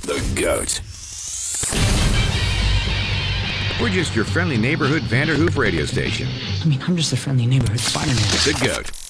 The GOAT. We're just your friendly neighborhood Vanderhoof radio station. I mean, I'm just a friendly neighborhood Spider-Man. The GOAT.